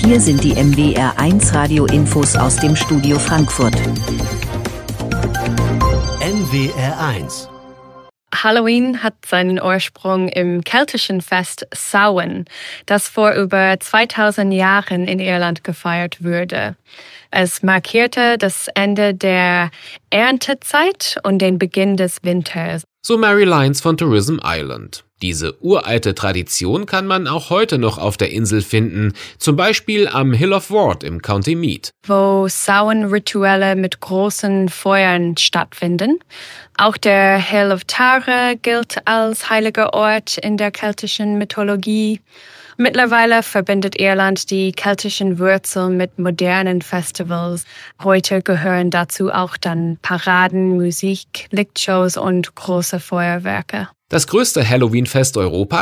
hier sind die MWR1 Radio-Infos aus dem Studio Frankfurt. MWR1. Halloween hat seinen Ursprung im keltischen Fest Samhain, das vor über 2000 Jahren in Irland gefeiert wurde. Es markierte das Ende der Erntezeit und den Beginn des Winters. So Mary Lyons von Tourism Ireland. Diese uralte Tradition kann man auch heute noch auf der Insel finden, zum Beispiel am Hill of Ward im County Meath, wo Samhain-Rituelle mit großen Feuern stattfinden. Auch der Hill of Tara gilt als heiliger Ort in der keltischen Mythologie. Mittlerweile verbindet Irland die keltischen Wurzeln mit modernen Festivals. Heute gehören dazu auch dann Paraden, Musik, Lichtshows und große Feuerwerke. Das größte Halloween-Fest Europas